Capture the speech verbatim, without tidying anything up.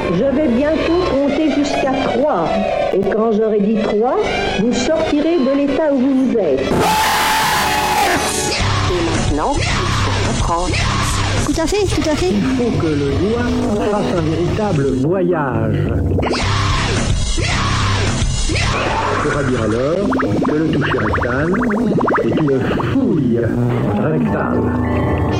Je vais bientôt compter jusqu'à trois. Et quand j'aurai dit trois, vous sortirez de l'état où vous vous êtes. Et maintenant, il faut reprendre. Tout à fait, tout à fait. Il faut que le doigt fasse un véritable voyage. On pourra dire alors que le toucher rectal est une fouille rectale.